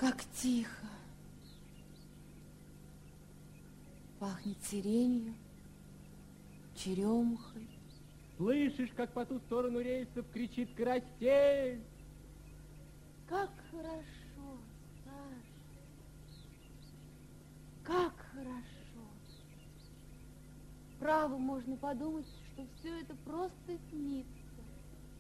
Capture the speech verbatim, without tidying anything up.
Как тихо. Пахнет сиренью, черемухой. Слышишь, как по ту сторону рельсов кричит карастель? Как хорошо, Саша. Как хорошо. Право, можно подумать, что все это просто снится.